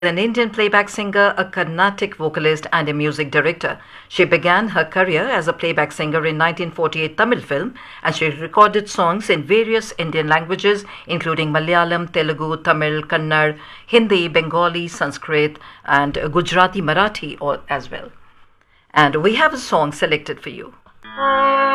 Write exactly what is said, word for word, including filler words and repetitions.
An Indian playback singer, a Carnatic vocalist, and a music director. She began her career as a playback singer in nineteen forty-eight Tamil film, and she recorded songs in various Indian languages, including Malayalam, Telugu, Tamil, Kannada, Hindi, Bengali, Sanskrit, and Gujarati, Marathi as well. And we have a song selected for you.